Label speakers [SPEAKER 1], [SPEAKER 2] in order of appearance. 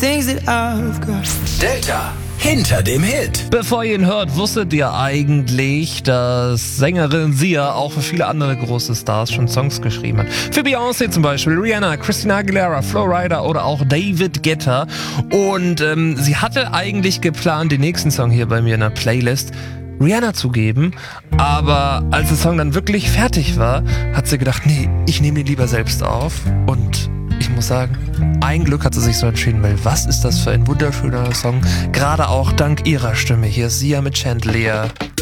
[SPEAKER 1] things that I've got.
[SPEAKER 2] Delta hinter dem Hit.
[SPEAKER 3] Bevor ihr ihn hört, wusstet ihr eigentlich, dass Sängerin Sia auch für viele andere große Stars schon Songs geschrieben hat? Für Beyoncé zum Beispiel, Rihanna, Christina Aguilera, Flo Rida oder auch David Guetta. Und sie hatte eigentlich geplant, den nächsten Song hier bei mir in der Playlist Rihanna zu geben, aber als der Song dann wirklich fertig war, hat sie gedacht, nee, ich nehme den lieber selbst auf. Und ich muss sagen, ein Glück hat sie sich so entschieden, weil was ist das für ein wunderschöner Song, gerade auch dank ihrer Stimme. Hier ist Sia mit Chandelier.